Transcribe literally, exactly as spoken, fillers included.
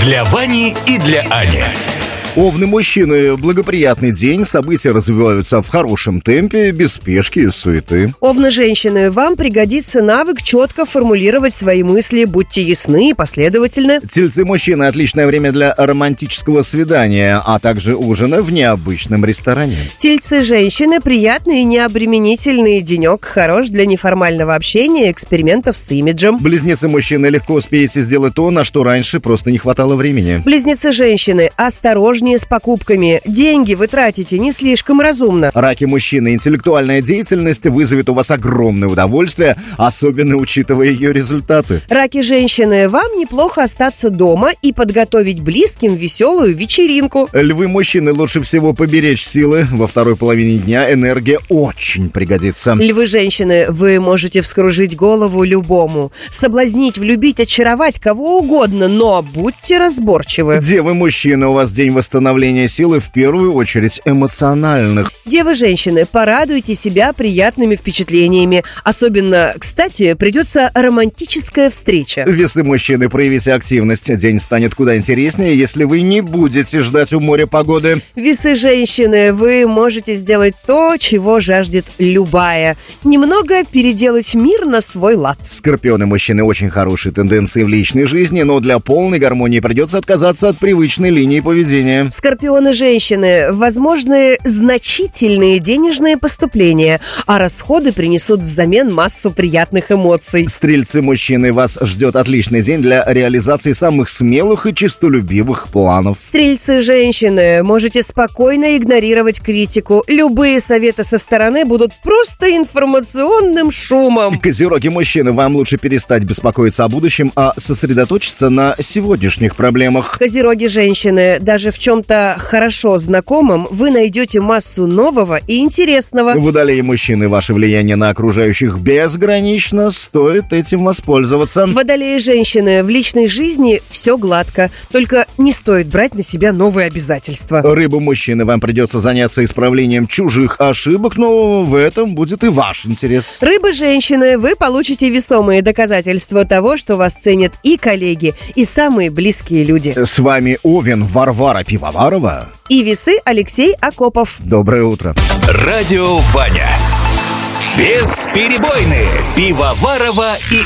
Для Вани и для Ани. Овны мужчины, благоприятный день, события развиваются в хорошем темпе, без спешки и суеты. Овны женщины, вам пригодится навык четко формулировать свои мысли, будьте ясны и последовательны. Тельцы мужчины, отличное время для романтического свидания, а также ужина в необычном ресторане. Тельцы женщины, приятный и необременительный денек, хорош для неформального общения, экспериментов с имиджем. Близнецы мужчины, легко успеете сделать то, на что раньше просто не хватало времени. Близнецы женщины, осторожнее с покупками. Деньги вы тратите не слишком разумно. Раки мужчины, интеллектуальная деятельность вызовет у вас огромное удовольствие, особенно учитывая ее результаты. Раки женщины, вам неплохо остаться дома и подготовить близким веселую вечеринку. Львы мужчины, лучше всего поберечь силы. Во второй половине дня энергия очень пригодится. Львы женщины, вы можете вскружить голову любому, соблазнить, влюбить, очаровать кого угодно, но будьте разборчивы. Девы мужчины, у вас день восстановления силы, в первую очередь эмоциональных. Девы женщины, порадуйте себя приятными впечатлениями. Особенно, кстати, придется романтическая встреча. Весы мужчины, проявите активность. День станет куда интереснее, если вы не будете ждать у моря погоды. Весы женщины, вы можете сделать то, чего жаждет любая. Немного переделать мир на свой лад. Скорпионы мужчины, очень хорошие тенденции в личной жизни, но для полной гармонии придется отказаться от привычной линии поведения. Скорпионы женщины, возможны значительные денежные поступления, а расходы принесут взамен массу приятных эмоций. Стрельцы мужчины, вас ждет отличный день для реализации самых смелых и честолюбивых планов. Стрельцы женщины, можете спокойно игнорировать критику. Любые советы со стороны будут просто информационным шумом. Козероги мужчины, вам лучше перестать беспокоиться о будущем, а сосредоточиться на сегодняшних проблемах. Козероги женщины, даже в чем-то хорошо знакомом вы найдете массу нового и интересного. Водолеи мужчины, ваше влияние на окружающих безгранично, стоит этим воспользоваться. Водолеи женщины, в личной жизни все гладко, только не стоит брать на себя новые обязательства. Рыбы мужчины, вам придется заняться исправлением чужих ошибок, но в этом будет и ваш интерес. Рыбы женщины, вы получите весомые доказательства того, что вас ценят и коллеги, и самые близкие люди. С вами Овен Варвара Пивоварова и Весы Алексей Акопов. Доброе утро. Радио Ваня. Бесперебойные. Пивоварова и